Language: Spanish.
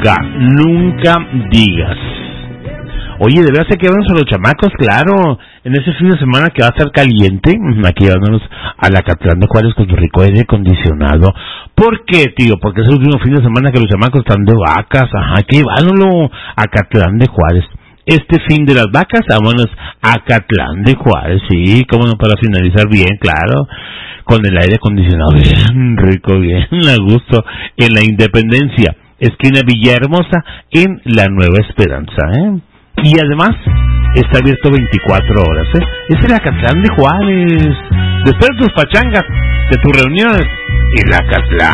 nunca digas. Oye, ¿de verdad se quedan los chamacos? Claro, en ese fin de semana que va a estar caliente, aquí llevándonos a la Acatlán de Juárez con su rico aire acondicionado. ¿Por qué, tío? Porque es el último fin de semana que los chamacos están de vacas. Ajá, que llevándolo a Acatlán de Juárez. Este fin de las vacas, vámonos a Acatlán de Juárez, sí, cómo no, para finalizar bien, claro, con el aire acondicionado bien rico, bien a gusto, en la Independencia, esquina Villahermosa, en la Nueva Esperanza, Y además, está abierto 24 horas, Es el Acatlán de Juárez. Después de tus pachangas, de tus reuniones, el Acatlán.